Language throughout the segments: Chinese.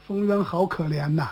冯渊好可怜呐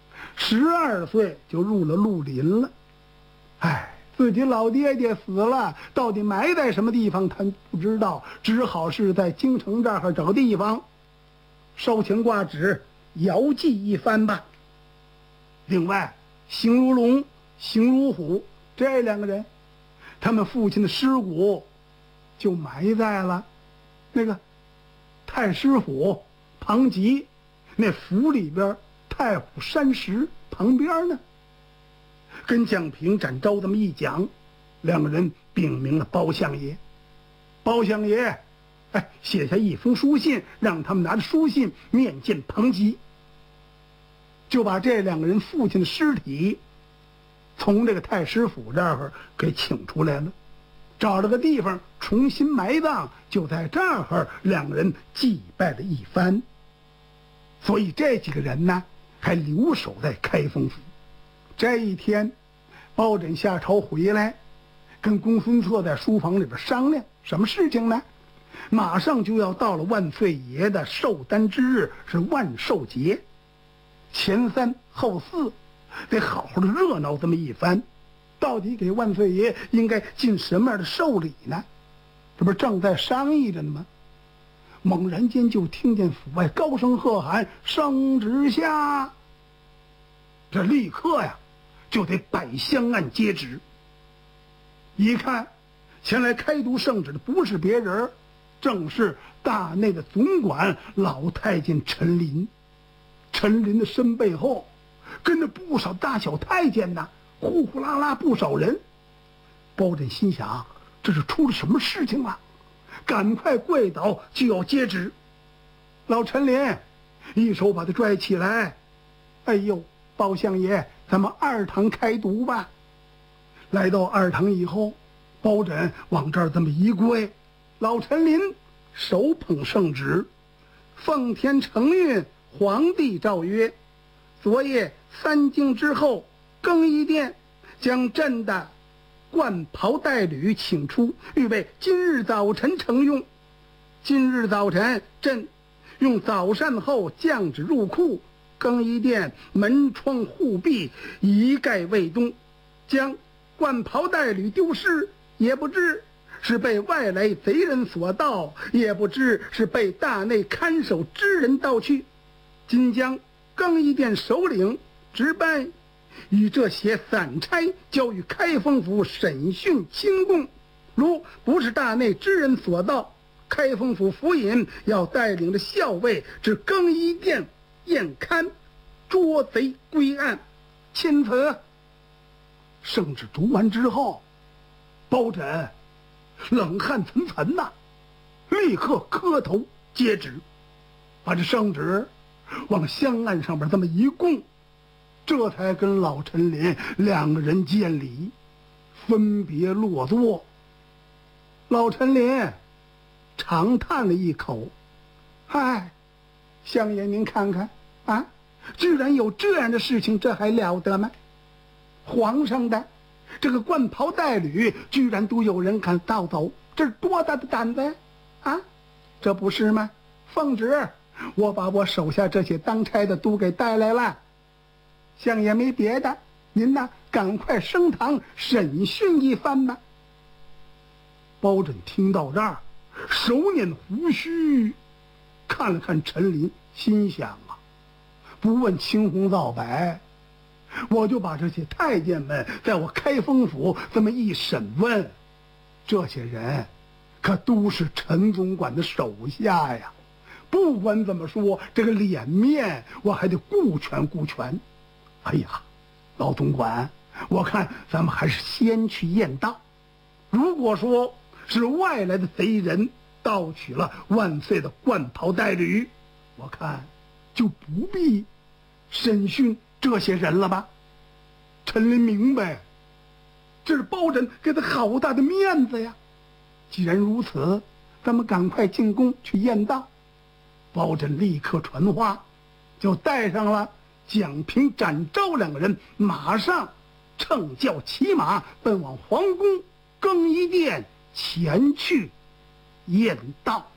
，12岁就入了绿林了。哎，自己老爹爹死了，到底埋在什么地方他不知道，只好是在京城这儿找地方烧钱挂纸遥祭一番吧。另外，邢如龙、邢如虎这2个人，他们父亲的尸骨就埋在了那个太师府旁集那府里边太湖山石旁边呢。跟蒋平、展昭这么一讲，2个人禀明了包相爷。包相爷写下一封书信，让他们拿着书信面见庞吉，就把这2个人父亲的尸体从这个太师府这儿给请出来了，找了个地方重新埋葬，就在这儿2个人祭拜了一番。所以这几个人呢还留守在开封府。这一天，包拯下朝回来，跟公孙策在书房里边商量什么事情呢？马上就要到了万岁爷的寿诞之日，是万寿节，前3后4得好好的热闹这么一番。到底给万岁爷应该尽什么样的寿礼呢？这不是正在商议着呢吗？猛然间就听见府外高声喝喊：“圣旨下！”这立刻呀就得摆香案接旨。一看前来开读圣旨的不是别人，正是大内的总管老太监陈琳。陈琳的身背后跟着不少大小太监呐，呼呼啦啦不少人。包拯心想，这是出了什么事情了？赶快跪倒就要接旨。老陈琳一手把他拽起来：“哎呦，包相爷，咱们2堂开读吧。”来到2堂以后，包拯往这儿这么一跪，老陈琳手捧圣旨：“奉天承运，皇帝诏曰，昨夜3更之后，更衣殿将朕的冠袍带履请出，预备今日早晨承用。今日早晨，朕用早膳后降旨入库，更衣殿门窗户壁一概未动，将冠袍带履丢失，也不知是被外来贼人所盗，也不知是被大内看守之人盗去。今将更衣殿首领值班与这些散差交予开封府审讯清供，如不是大内之人所盗，开封府府尹要带领着校尉至更衣殿验勘，捉贼归案。钦此。”圣旨读完之后，包拯冷汗涔涔呐，立刻磕头接旨，把这圣旨往香案上边这么一供，这才跟老陈琳2个人见礼，分别落座。老陈琳长叹了一口：“嗨，相爷您看看啊，居然有这样的事情，这还了得吗？皇上的这个冠袍带履居然都有人敢盗走，这是多大的胆子呀！啊，这不是吗？奉旨，我把我手下这些当差的都给带来了。相爷没别的，您呢赶快升堂审讯一番吧。”包拯听到这儿，手捻胡须，看了看陈琳，心想啊，不问青红皂白，我就把这些太监们在我开封府这么一审问，这些人可都是陈总管的手下呀。不管怎么说，这个脸面我还得顾全顾全。哎呀，老总管，我看咱们还是先去验到。如果说是外来的贼人盗取了万岁的冠袍带履，我看就不必审讯这些人了吧。陈琳明白，这是包拯给他好大的面子呀。既然如此，咱们赶快进宫去验到。包拯立刻传话，就带上了蒋平、展昭2个人，马上乘轿骑马奔往皇宫更衣殿前去验到。